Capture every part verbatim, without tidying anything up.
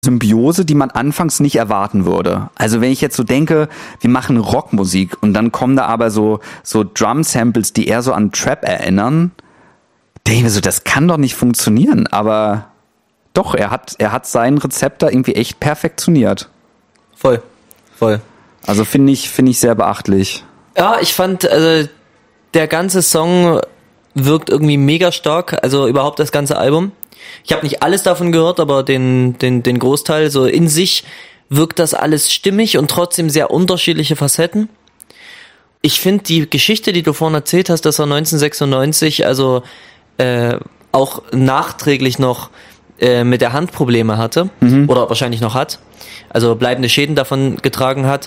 Symbiose, die man anfangs nicht erwarten würde. Also wenn ich jetzt so denke, wir machen Rockmusik und dann kommen da aber so so Drum-Samples, die eher so an Trap erinnern, denke ich mir so, das kann doch nicht funktionieren. Aber doch, er hat er hat sein Rezept da irgendwie echt perfektioniert. Voll, voll. Also finde ich finde ich sehr beachtlich. Ja, ich fand, also der ganze Song wirkt irgendwie mega stark, also überhaupt das ganze Album. Ich habe nicht alles davon gehört, aber den den den Großteil, so in sich wirkt das alles stimmig und trotzdem sehr unterschiedliche Facetten. Ich finde die Geschichte, die du vorhin erzählt hast, dass er neunzehnhundertsechsundneunzig also äh, auch nachträglich noch äh, mit der Hand Probleme hatte, mhm. oder wahrscheinlich noch hat, also bleibende Schäden davon getragen hat.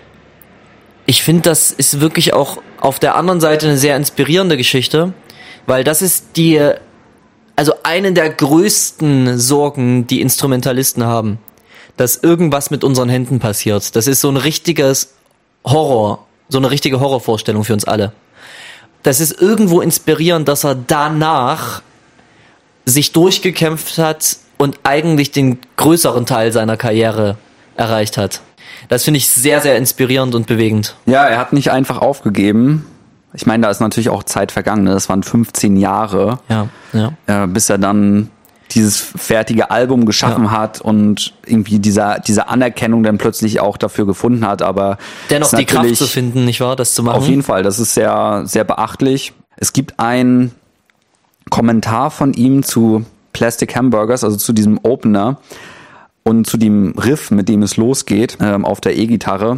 Ich finde, das ist wirklich auch auf der anderen Seite eine sehr inspirierende Geschichte, weil das ist die, also eine der größten Sorgen, die Instrumentalisten haben, dass irgendwas mit unseren Händen passiert. Das ist so ein richtiges Horror, so eine richtige Horrorvorstellung für uns alle. Das ist irgendwo inspirierend, dass er danach sich durchgekämpft hat und eigentlich den größeren Teil seiner Karriere erreicht hat. Das finde ich sehr, sehr inspirierend und bewegend. Ja, er hat nicht einfach aufgegeben. Ich meine, da ist natürlich auch Zeit vergangen. Das waren fünfzehn Jahre, ja, ja. Äh, bis er dann dieses fertige Album geschaffen ja. hat und irgendwie dieser diese Anerkennung dann plötzlich auch dafür gefunden hat. Aber dennoch die Kraft zu finden, nicht wahr, das zu machen? Auf jeden Fall, das ist sehr, sehr beachtlich. Es gibt einen Kommentar von ihm zu Plastic Hamburgers, also zu diesem Opener und zu dem Riff, mit dem es losgeht, ähm, auf der E-Gitarre.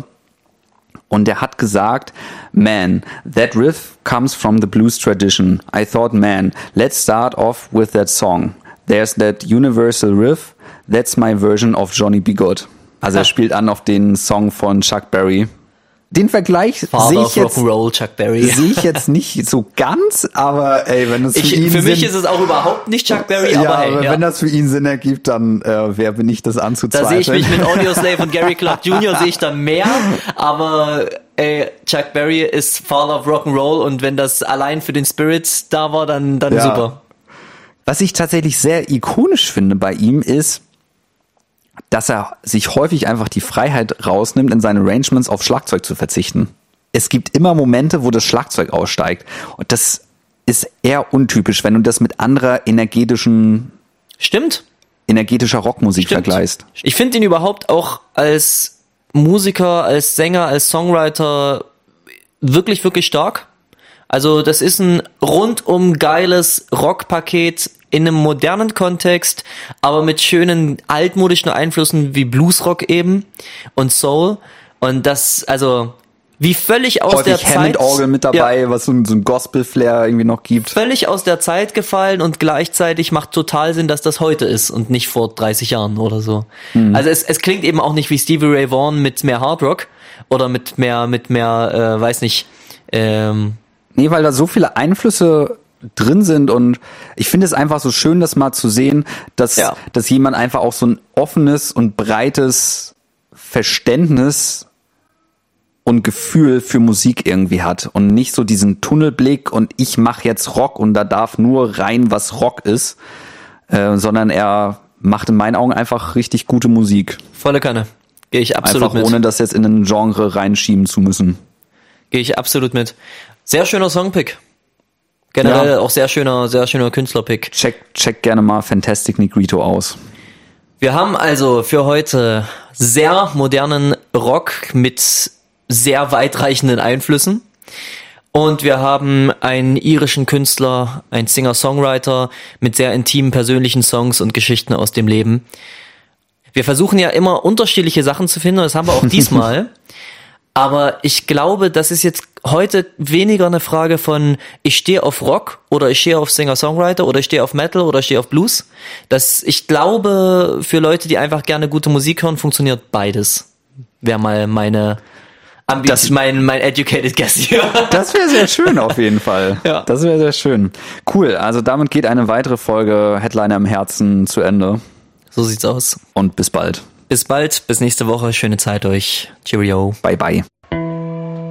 Und er hat gesagt, man, that riff comes from the blues tradition. I thought, man, let's start off with that song. There's that universal riff. That's my version of Johnny B. Good. Also er spielt an auf den Song von Chuck Berry. Den Vergleich sehe ich jetzt Rock'n'Roll, Chuck Berry. Sehe ich jetzt nicht so ganz, aber ey, wenn es für ich, ihn für mich Sinn, ist es auch überhaupt nicht Chuck Berry, ja, aber hey, aber ja. wenn das für ihn Sinn ergibt, dann äh, wer bin ich, das anzuzweifeln? Da sehe ich mich mit Audioslave und Gary Clark Junior sehe ich da mehr, aber ey, Chuck Berry ist Father of Rock'n'Roll und wenn das allein für den Spirit da war, dann dann ja. super. Was ich tatsächlich sehr ikonisch finde bei ihm ist, dass er sich häufig einfach die Freiheit rausnimmt, in seinen Arrangements auf Schlagzeug zu verzichten. Es gibt immer Momente, wo das Schlagzeug aussteigt. Und das ist eher untypisch, wenn du das mit anderer energetischen, Stimmt. energetischer Rockmusik Stimmt. vergleichst. Ich finde ihn überhaupt auch als Musiker, als Sänger, als Songwriter wirklich, wirklich stark. Also das ist ein rundum geiles Rockpaket in einem modernen Kontext, aber mit schönen altmodischen Einflüssen wie Bluesrock eben und Soul. Und das, also wie völlig aus Häufig der Zeit... Hammond-Orgel mit dabei, ja, was so ein, so ein Gospel-Flair irgendwie noch gibt. Völlig aus der Zeit gefallen und gleichzeitig macht total Sinn, dass das heute ist und nicht vor dreißig Jahren oder so. Mhm. Also es, es klingt eben auch nicht wie Stevie Ray Vaughan mit mehr Hardrock oder mit mehr, mit mehr, äh, weiß nicht... Ähm, nee, weil da so viele Einflüsse drin sind und ich finde es einfach so schön, das mal zu sehen, dass, ja. dass jemand einfach auch so ein offenes und breites Verständnis und Gefühl für Musik irgendwie hat und nicht so diesen Tunnelblick und ich mache jetzt Rock und da darf nur rein, was Rock ist, äh, sondern er macht in meinen Augen einfach richtig gute Musik. Volle Kanne. Gehe ich absolut einfach mit. Ohne das jetzt in ein Genre reinschieben zu müssen. Gehe ich absolut mit. Sehr schöner Songpick. Generell ja. auch sehr schöner, sehr schöner Künstlerpick. Check, check gerne mal Fantastic Negrito aus. Wir haben also für heute sehr modernen Rock mit sehr weitreichenden Einflüssen. Und wir haben einen irischen Künstler, einen Singer-Songwriter mit sehr intimen persönlichen Songs und Geschichten aus dem Leben. Wir versuchen ja immer unterschiedliche Sachen zu finden, und das haben wir auch diesmal. Aber ich glaube, das ist jetzt heute weniger eine Frage von ich stehe auf Rock oder ich stehe auf Singer-Songwriter oder ich stehe auf Metal oder ich stehe auf Blues. Das, ich glaube, für Leute, die einfach gerne gute Musik hören, funktioniert beides. Wäre mal meine Ambition, das, mein, mein educated guess hier. Das wäre sehr schön auf jeden Fall. Ja. Das wäre sehr schön. Cool, also damit geht eine weitere Folge Headliner im Herzen zu Ende. So sieht's aus. Und bis bald. Bis bald, bis nächste Woche. Schöne Zeit euch. Cheerio. Bye bye.